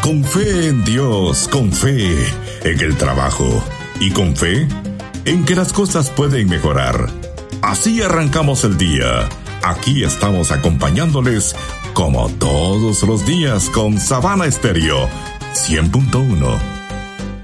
Con fe en Dios, con fe en el trabajo y con fe en que las cosas pueden mejorar. Así arrancamos el día. Aquí estamos acompañándoles como todos los días con Savana Estéreo 100.1.